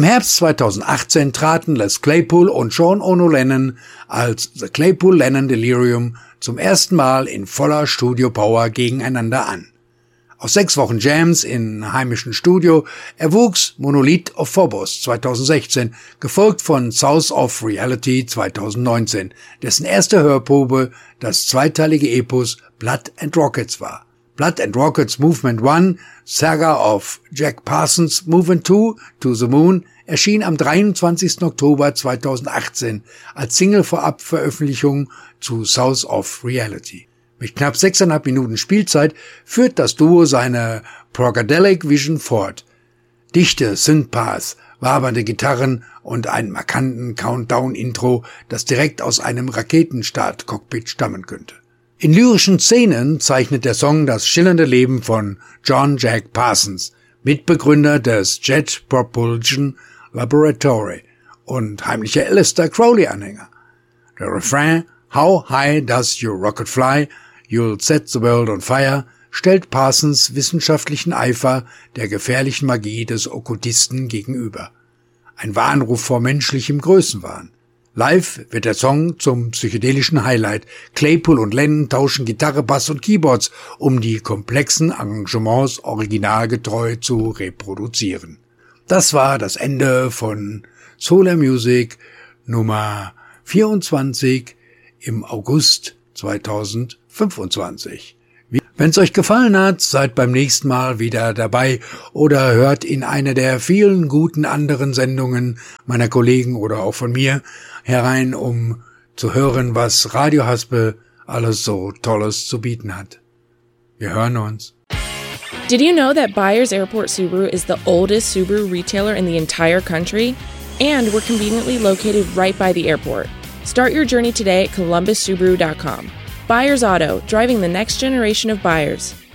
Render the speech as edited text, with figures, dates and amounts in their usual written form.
Herbst 2018 traten Les Claypool und Sean Ono Lennon als The Claypool-Lennon Delirium zum ersten Mal in voller Studio-Power gegeneinander an. Aus 6 Wochen Jams im heimischen Studio erwuchs Monolith of Phobos 2016, gefolgt von South of Reality 2019, dessen erste Hörprobe das zweiteilige Epos Blood and Rockets war. Blood and Rockets Movement 1, Saga of Jack Parsons Movement 2 to the Moon erschien am 23. Oktober 2018 als Single-Vorab-Veröffentlichung zu South of Reality. Mit knapp 6,5 Minuten Spielzeit führt das Duo seine Progadelic Vision fort. Dichte Synthpaths, wabernde Gitarren und einen markanten Countdown-Intro, das direkt aus einem Raketenstart-Cockpit stammen könnte. In lyrischen Szenen zeichnet der Song das schillernde Leben von John Jack Parsons, Mitbegründer des Jet Propulsion Laboratory und heimlicher Aleister Crowley-Anhänger. Der Refrain "How high does your rocket fly? You'll set the world on fire" stellt Parsons wissenschaftlichen Eifer der gefährlichen Magie des Okkultisten gegenüber. Ein Warnruf vor menschlichem Größenwahn. Live wird der Song zum psychedelischen Highlight. Claypool und Lennon tauschen Gitarre, Bass und Keyboards, um die komplexen Arrangements originalgetreu zu reproduzieren. Das war das Ende von Solar Music Nummer 24 im August 2025. Wenn es euch gefallen hat, seid beim nächsten Mal wieder dabei oder hört in eine der vielen guten anderen Sendungen meiner Kollegen oder auch von mir herein, um zu hören, was Radio Haspel alles so Tolles zu bieten hat. Wir hören uns. Did you know that Byers Airport Subaru is the oldest Subaru retailer in the entire country? And we're conveniently located right by the airport. Start your journey today at columbussubaru.com. Byers Auto, driving the next generation of buyers.